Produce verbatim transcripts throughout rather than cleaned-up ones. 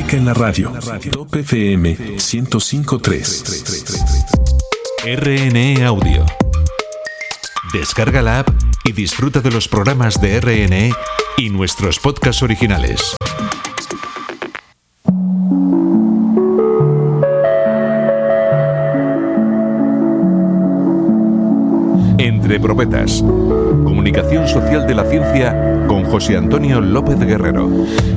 Música en la radio. Top F M ciento cinco punto tres. R N E Audio. Descarga la app y disfruta de los programas de R N E y nuestros podcasts originales. Entre Profetas. Comunicación social de la ciencia con José Antonio López Guerrero.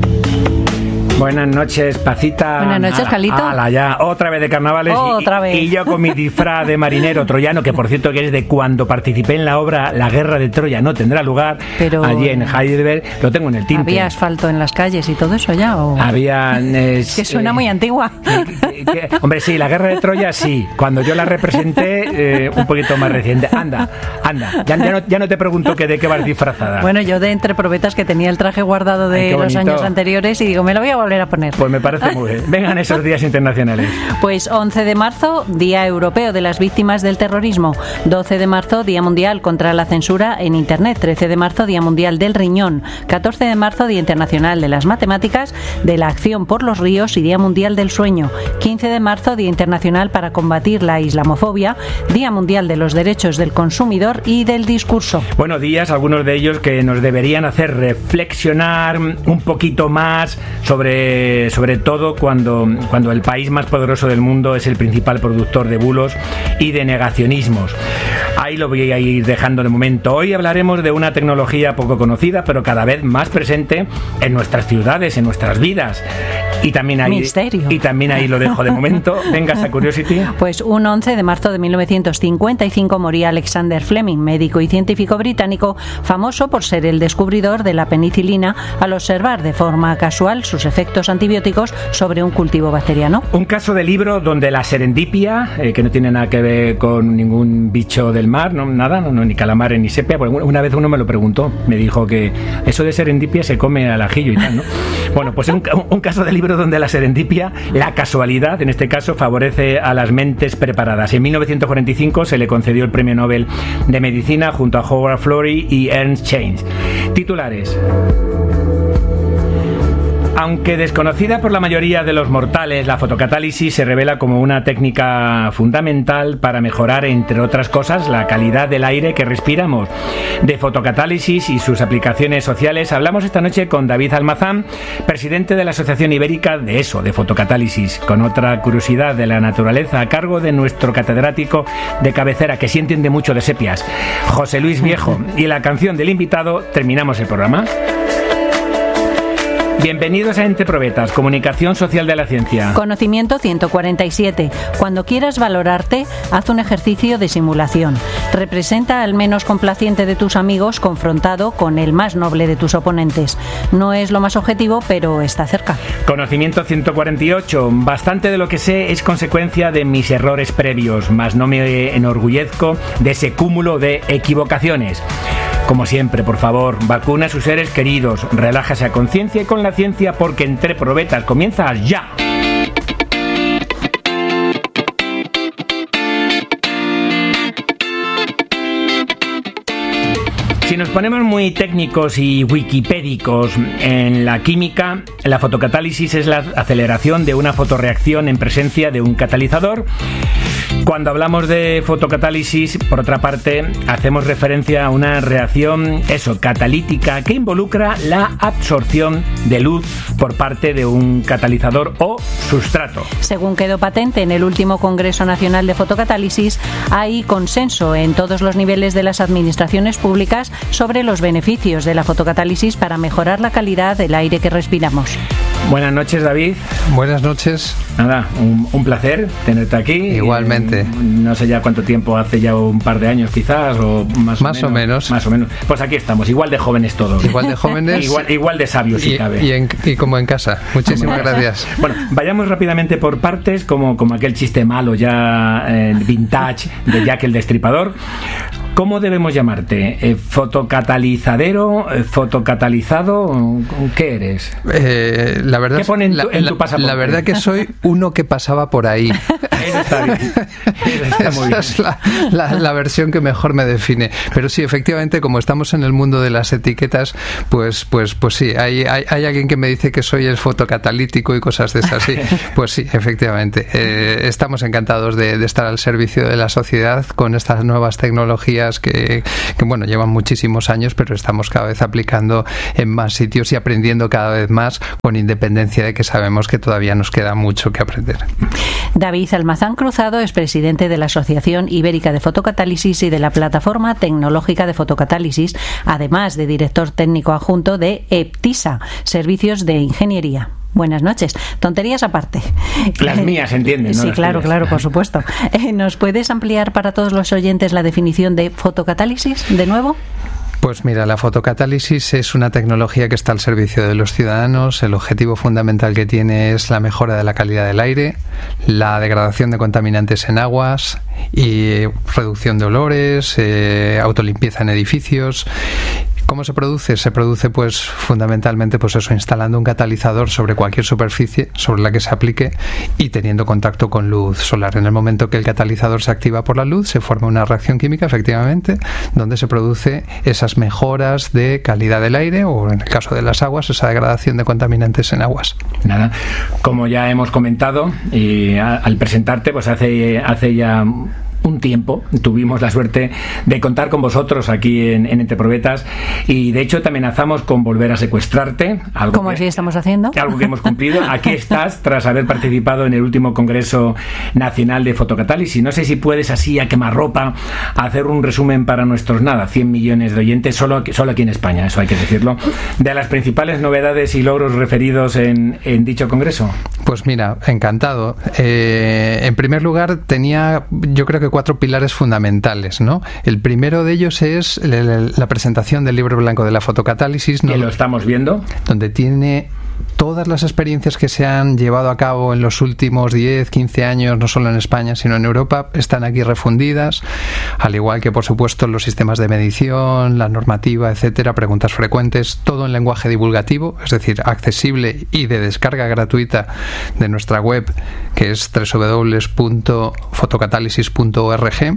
Buenas noches, Pacita. Buenas noches, Calito. Ala, ya, otra vez de carnavales. Otra y, vez. Y yo con mi disfraz de marinero troyano, que por cierto que es de cuando participé en la obra La Guerra de Troya no tendrá lugar, Pero allí en Heidelberg, lo tengo en el tinte. ¿Había asfalto en las calles y todo eso ya? ¿O? Había... Eh, que suena eh, muy antigua. Que, que, hombre, sí, La Guerra de Troya sí. Cuando yo la representé, eh, un poquito más reciente. Anda, anda. Ya, ya, no, ya no te pregunto que de qué vas disfrazada. Bueno, yo de Entre Probetas, que tenía el traje guardado de Ay, los años anteriores, y digo, me lo voy a volver a poner. Pues me parece muy bien. Vengan esos días internacionales. Pues once de marzo, Día Europeo de las Víctimas del Terrorismo. doce de marzo, Día Mundial contra la Censura en Internet. trece de marzo, Día Mundial del Riñón. catorce de marzo, Día Internacional de las Matemáticas, de la Acción por los Ríos y Día Mundial del Sueño. quince de marzo, Día Internacional para combatir la islamofobia. Día Mundial de los Derechos del Consumidor y del Discurso. Buenos días, algunos de ellos que nos deberían hacer reflexionar un poquito más sobre sobre todo cuando, cuando el país más poderoso del mundo es el principal productor de bulos y de negacionismos. Ahí lo voy a ir dejando de momento. Hoy hablaremos de una tecnología poco conocida, pero cada vez más presente en nuestras ciudades, en nuestras vidas. Y también ahí, Misterio. Y también ahí lo dejo de momento. Venga, esa Curiosity. Pues un once de marzo de mil novecientos cincuenta y cinco moría Alexander Fleming, médico y científico británico, famoso por ser el descubridor de la penicilina al observar de forma casual sus efectos antibióticos sobre un cultivo bacteriano. Un caso de libro donde la serendipia, eh, que no tiene nada que ver con ningún bicho del mar, no, nada, no, no, ni calamares ni sepia, porque una vez uno me lo preguntó, me dijo que eso de serendipia se come al ajillo y tal, ¿no? Bueno, pues un, un caso de libro donde la serendipia, la casualidad, en este caso, favorece a las mentes preparadas. En mil novecientos cuarenta y cinco se le concedió el Premio Nobel de Medicina junto a Howard Florey y Ernst Chains. Titulares. Aunque desconocida por la mayoría de los mortales, la fotocatálisis se revela como una técnica fundamental para mejorar, entre otras cosas, la calidad del aire que respiramos. De fotocatálisis y sus aplicaciones sociales hablamos esta noche con David Almazán, presidente de la Asociación Ibérica de eso, de fotocatálisis, con otra curiosidad de la naturaleza a cargo de nuestro catedrático de cabecera, que sí entiende mucho de sepias, José Luis Viejo. Y la canción del invitado, terminamos el programa. Bienvenidos a Entre Probetas, Comunicación Social de la Ciencia. Conocimiento ciento cuarenta y siete. Cuando quieras valorarte, haz un ejercicio de simulación. Representa al menos complaciente de tus amigos confrontado con el más noble de tus oponentes. No es lo más objetivo, pero está cerca. Conocimiento ciento cuarenta y ocho. Bastante de lo que sé es consecuencia de mis errores previos, mas no me enorgullezco de ese cúmulo de equivocaciones. Como siempre, por favor, vacuna a sus seres queridos, relájase a conciencia y con la ciencia, porque Entre Probetas comienza ya. Si nos ponemos muy técnicos y wikipédicos en la química, la fotocatálisis es la aceleración de una fotorreacción en presencia de un catalizador. Cuando hablamos de fotocatálisis, por otra parte, hacemos referencia a una reacción, eso, catalítica, que involucra la absorción de luz por parte de un catalizador o sustrato. Según quedó patente en el último Congreso Nacional de Fotocatálisis, hay consenso en todos los niveles de las administraciones públicas sobre los beneficios de la fotocatálisis para mejorar la calidad del aire que respiramos. Buenas noches, David. Buenas noches. Nada, un, un placer tenerte aquí. Igualmente. Eh, no sé ya cuánto tiempo, hace ya un par de años quizás, o más, más o, menos, o menos. Más o menos. Pues aquí estamos, igual de jóvenes todos. Igual de jóvenes. igual, igual de sabios, si y, cabe. Y, en, y como en casa. Muchísimas gracias. Bueno, vayamos rápidamente por partes, como, como aquel chiste malo ya eh, vintage de Jack el Destripador. ¿Cómo debemos llamarte? Eh, ¿Fotocatalizadero? Eh, ¿Fotocatalizado? ¿Qué eres? Eh, la verdad, ¿Qué pone en tu, la, en tu pasaporte? La verdad que soy uno que pasaba por ahí. Eso está bien. Eso está muy Esa bien. es la, la, la versión que mejor me define. Pero sí, efectivamente, como estamos en el mundo de las etiquetas, pues, pues, pues sí, hay, hay, hay alguien que me dice que soy el fotocatalítico y cosas de esas. Sí, pues sí, efectivamente. Eh, estamos encantados de, de estar al servicio de la sociedad con estas nuevas tecnologías que, que, bueno, llevan muchísimos años, pero estamos cada vez aplicando en más sitios y aprendiendo cada vez más, con independencia de que sabemos que todavía nos queda mucho que aprender. David Almazán Cruzado es presidente de la Asociación Ibérica de Fotocatálisis y de la Plataforma Tecnológica de Fotocatálisis, además de director técnico adjunto de EPTISA, Servicios de Ingeniería. Buenas noches. Tonterías aparte. Las mías, entienden, ¿no? Sí, Las claro, tuyas. claro, por supuesto. Eh, ¿Nos puedes ampliar para todos los oyentes la definición de fotocatálisis, de nuevo? Pues mira, la fotocatálisis es una tecnología que está al servicio de los ciudadanos. El objetivo fundamental que tiene es la mejora de la calidad del aire, la degradación de contaminantes en aguas y reducción de olores, eh, autolimpieza en edificios. ¿Cómo se produce? Se produce pues fundamentalmente pues eso, instalando un catalizador sobre cualquier superficie sobre la que se aplique y teniendo contacto con luz solar. En el momento que el catalizador se activa por la luz, se forma una reacción química, efectivamente, donde se produce esas mejoras de calidad del aire o, en el caso de las aguas, esa degradación de contaminantes en aguas. Nada, como ya hemos comentado, y a, al presentarte, pues hace, hace ya un tiempo tuvimos la suerte de contar con vosotros aquí en, en Entre Probetas, y de hecho te amenazamos con volver a secuestrarte, algo Como que, así estamos haciendo. algo que hemos cumplido. Aquí estás tras haber participado en el último Congreso Nacional de Fotocatálisis. No sé si puedes, así a quemarropa, hacer un resumen para nuestros nada cien millones de oyentes, solo aquí, solo aquí en España, eso hay que decirlo, de las principales novedades y logros referidos en, en dicho Congreso. Pues mira, encantado. Eh, en primer lugar, tenía yo creo que cuatro pilares fundamentales, ¿no? El primero de ellos es la, la presentación del libro blanco de la fotocatálisis, ¿no? Que lo estamos viendo. Donde tiene todas las experiencias que se han llevado a cabo en los últimos diez, quince años, no solo en España, sino en Europa, están aquí refundidas, al igual que, por supuesto, los sistemas de medición, la normativa, etcétera, preguntas frecuentes, todo en lenguaje divulgativo, es decir, accesible y de descarga gratuita de nuestra web, que es doble u doble u doble u punto fotocatálisis punto org.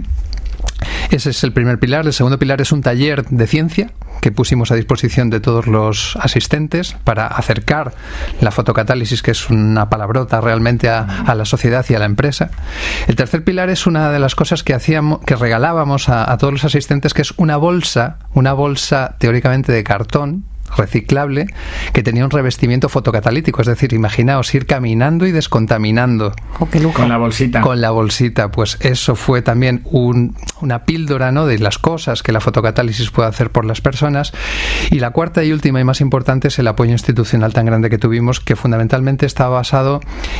Ese es el primer pilar. El segundo pilar es un taller de ciencia que pusimos a disposición de todos los asistentes para acercar la fotocatálisis, que es una palabrota realmente, a, a la sociedad y a la empresa. El tercer pilar es una de las cosas que hacíamos, que regalábamos a, a todos los asistentes, que es una bolsa, una bolsa teóricamente de cartón reciclable que tenía un revestimiento fotocatalítico, es decir, imaginaos ir caminando y descontaminando. Oh, qué lujo. Con la bolsita. Con la bolsita, pues eso fue también un, una píldora, ¿no?, de las cosas que la fotocatálisis puede hacer por las personas. Y la cuarta y última y más importante es el apoyo institucional tan grande que tuvimos, que fundamentalmente está basado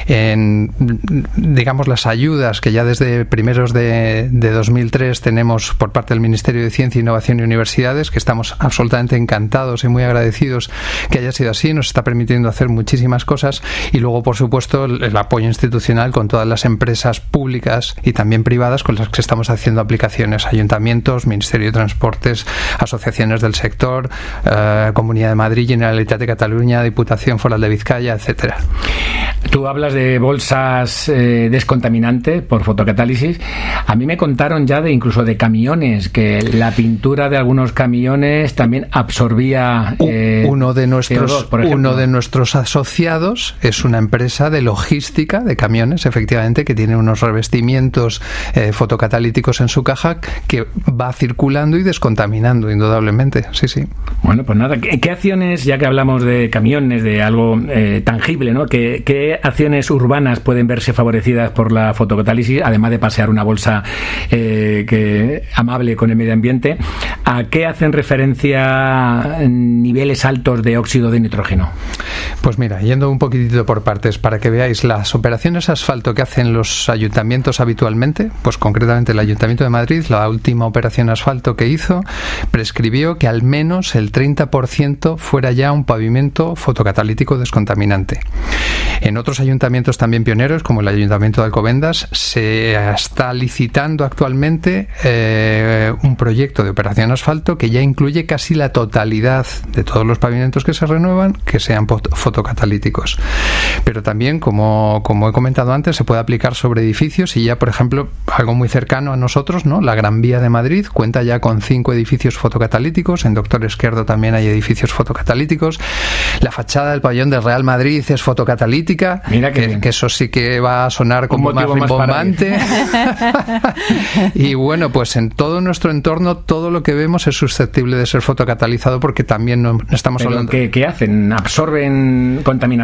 en, digamos, las ayudas que ya desde primeros de, de dos mil tres tenemos por parte del Ministerio de Ciencia, Innovación y Universidades, que estamos absolutamente encantados y muy agradecidos que haya sido así, nos está permitiendo hacer muchísimas cosas. Y luego, por supuesto, el, el apoyo institucional con todas las empresas públicas y también privadas con las que estamos haciendo aplicaciones, ayuntamientos, Ministerio de Transportes, asociaciones del sector, eh, Comunidad de Madrid, Generalitat de Cataluña, Diputación Foral de Vizcaya, etcétera. Tú hablas de bolsas eh, descontaminantes por fotocatálisis. A mí me contaron ya de incluso de camiones, que la pintura de algunos camiones también absorbía eh, uno de nuestros C O dos, por ejemplo. uno de nuestros asociados es una empresa de logística de camiones, efectivamente, que tiene unos revestimientos eh, fotocatalíticos en su caja que va circulando y descontaminando, indudablemente. Sí, sí. Bueno, pues nada, ¿qué, qué acciones, ya que hablamos de camiones, de algo eh, tangible, ¿no? ¿Qué, qué acciones urbanas pueden verse favorecidas por la fotocatálisis, además de pasear una bolsa eh, que, amable con el medio ambiente? ¿A qué hacen referencia niveles altos de óxido de nitrógeno? Pues mira, yendo un poquitito por partes para que veáis las operaciones asfalto que hacen los ayuntamientos habitualmente, pues concretamente el Ayuntamiento de Madrid, la última operación asfalto que hizo, prescribió que al menos el treinta por ciento fuera ya un pavimento fotocatalítico descontaminante. En otros ayuntamientos también pioneros, como el Ayuntamiento de Alcobendas, se está licitando actualmente eh, un proyecto de operación asfalto que ya incluye casi la totalidad de todos los pavimentos que se renuevan que sean fotocatalíticos. Pero también, como, como he comentado antes, se puede aplicar sobre edificios y ya, por ejemplo, algo muy cercano a nosotros, ¿no? La Gran Vía de Madrid cuenta ya con cinco edificios fotocatalíticos. En Doctor Esquerdo también hay edificios fotocatalíticos. La fachada del pabellón del Real Madrid es fotocatalítica. Mira que, que, que eso sí que va a sonar como más rimbombante. Y bueno, pues en todo nuestro entorno todo lo que vemos es susceptible de ser fotocatalizado porque también no estamos ¿Pero hablando... ¿qué, qué hacen? ¿Absorben contaminación?